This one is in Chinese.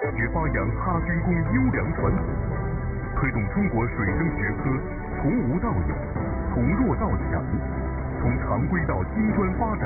也发扬哈军工优良传统，推动中国水生学科从无到有、从弱到强、从常规到精专发展。